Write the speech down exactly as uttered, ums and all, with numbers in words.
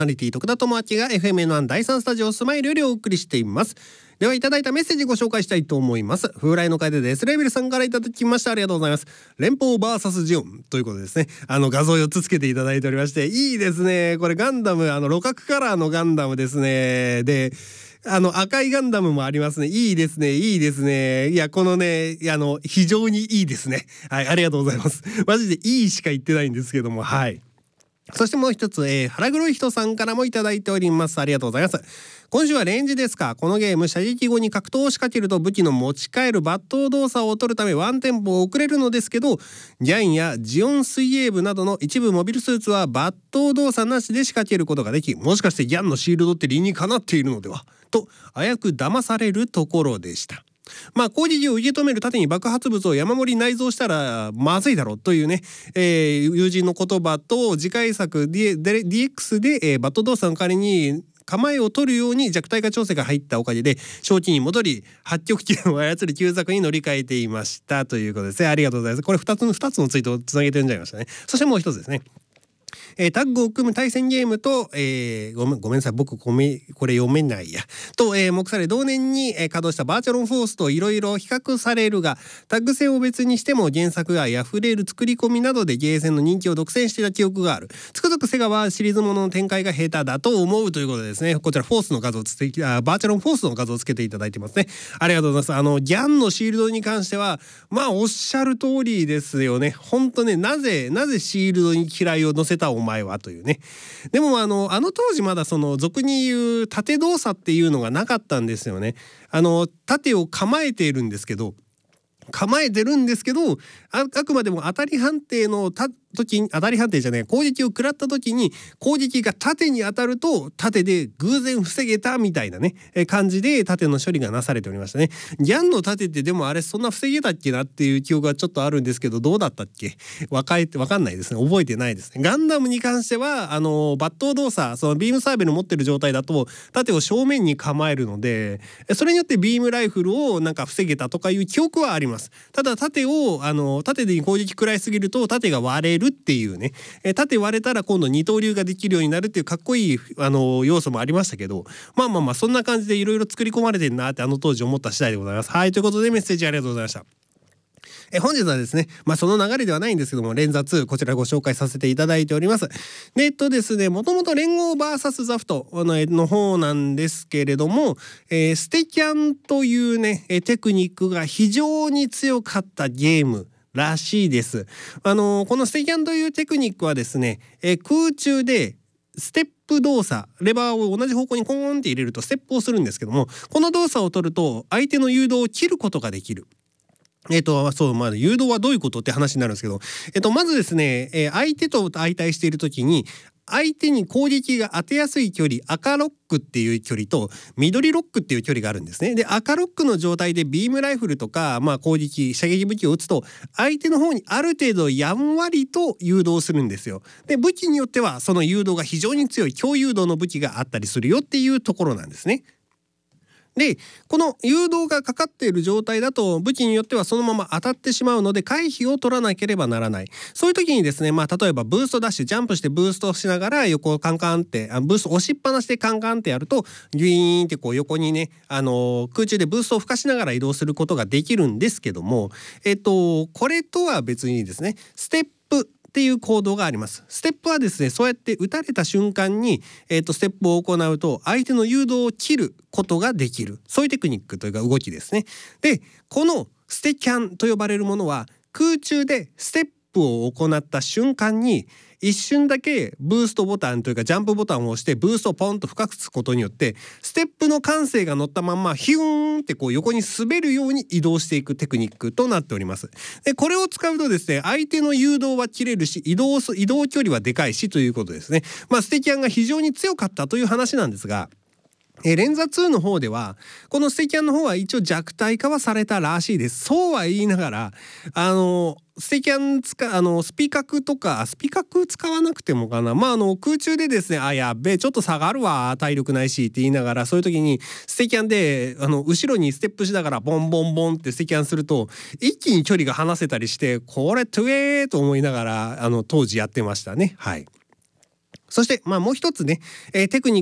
ナリティ徳田智明が エフエムエヌワン 第三スタジオスマイルよりお送りしています。ではいただいたメッセージご紹介したいと思います。風来の会で S レベルさんからいただきました。ありがとうございます。連邦 ブイエス ジオンということですね。あの画像よっつつけていただいておりまして、いいですね。これガンダム、あの露角カラーのガンダムですね。であの赤いガンダムもありますね。いいですね、いいですね。いやこのね、あの非常にいいですね。はい、ありがとうございます。マジでいいしか言ってないんですけども、はい。そしてもう一つ、えー、腹黒い人さんからもいただいております。ありがとうございます。今週はレンジですか。このゲーム射撃後に格闘を仕掛けると武器の持ち帰る抜刀動作を取るためワンテンポ遅れるのですけど、ギャンやジオン水泳部などの一部モビルスーツは抜刀動作なしで仕掛けることができ、もしかしてギャンのシールドって理にかなっているのではと危うく騙されるところでした。まあ攻撃を受け止める盾に爆発物を山盛り内蔵したらまずいだろうというね、えー、友人の言葉と次回作 ディーエックス で、えー、バット動作の代わりに構えを取るように弱体化調整が入ったおかげで正気に戻り八極拳を操る旧作に乗り換えていましたということですね。ありがとうございます。これふたつのふたつのツイートをつなげてんじゃいましたね。そしてもう一つですね、えー、タッグを組む対戦ゲームと、えー、ごめんごめんなさい僕こめこれ読めないやと、えー、目され同年に、えー、稼働したバーチャロンフォースといろいろ比較されるが、タッグ戦を別にしても原作があふれる作り込みなどでゲーセンの人気を独占していた記憶がある。つくづくセガはシリーズものの展開が下手だと思うということでですね、こちらフォースの画像つけあバーチャロンフォースの画像をつけていただいてますね。ありがとうございます。あのギャンのシールドに関してはまあおっしゃる通りですよね。本当ね、なぜなぜシールドに機雷を乗せたお前はというね。でもあのあの当時まだその俗に言う盾動作っていうのがなかったんですよね。あの盾を構えているんですけど構えてるんですけど あ, あくまでも当たり判定のた時に当たり判定じゃない攻撃を食らった時に攻撃が盾に当たると盾で偶然防げたみたいなねえ感じで盾の処理がなされておりましたね。ギャンの盾ってでもあれそんな防げたっけなっていう記憶がちょっとあるんですけど、どうだったっけわかわかんないですね。覚えてないですね。ガンダムに関してはあの抜刀動作、そのビームサーベル持ってる状態だと盾を正面に構えるので、それによってビームライフルをなんか防げたとかいう記憶はあります。ただ盾をあの盾で攻撃食らいすぎると盾が割れるっていうね、え盾割れたら今度二刀流ができるようになるっていうかっこいいあの要素もありましたけど、まあまあまあそんな感じでいろいろ作り込まれてるなってあの当時思った次第でございます。はい、ということでメッセージありがとうございました。え本日はですね、まあその流れではないんですけども連座ツーこちらご紹介させていただいております。でえっとですね、もともと連合 ブイエス ザフトの方なんですけれども、えー、ステキャンというねテクニックが非常に強かったゲームらしいです。あのー、このステキャンというテクニックはですね、えー、空中でステップ動作、レバーを同じ方向にコーンって入れるとステップをするんですけども、この動作を取ると相手の誘導を切ることができる。えっとそうまあ誘導はどういうことって話になるんですけど、えっとまずですね、えー、相手と相対している時に相手に攻撃が当てやすい距離赤ロックっていう距離と緑ロックっていう距離があるんですね。で赤ロックの状態でビームライフルとか、まあ、攻撃射撃武器を撃つと相手の方にある程度やんわりと誘導するんですよ。で武器によってはその誘導が非常に強い強誘導の武器があったりするよっていうところなんですね。でこの誘導がかかっている状態だと武器によってはそのまま当たってしまうので回避を取らなければならない。そういう時にですね、まあ例えばブーストダッシュジャンプしてブーストしながら横をカンカンってあブースト押しっぱなしでカンカンってやるとギュイーンってこう横にね、あのー、空中でブーストを吹かしながら移動することができるんですけども、えっとこれとは別にですねステップっていう行動があります。ステップはですね、そうやって打たれた瞬間に、えーと、ステップを行うと相手の誘導を切ることができる、そういうテクニックというか動きですね。でこのステキャンと呼ばれるものは空中でステップを行った瞬間に一瞬だけブーストボタンというかジャンプボタンを押してブーストをポンと深くつくことによってステップの感性が乗ったまんまヒューンってこう横に滑るように移動していくテクニックとなっております。でこれを使うとですね相手の誘導は切れるし移動移動距離はでかいしということですね。まあステキャンが非常に強かったという話なんですが、えー、連座ツーの方ではこのステキャンの方は一応弱体化はされたらしいです。そうは言いながらあのステキャン使あのスピカクとかスピカク使わなくてもかな、まああの空中でですねあやっべちょっと下がるわ体力ないしって言いながらそういう時にステキャンであの後ろにステップしながらボンボンボンってステキャンすると一気に距離が離せたりしてこれトゥエーと思いながらあの当時やってましたね。はい。 そしてまあもう一つね、えー、テクニック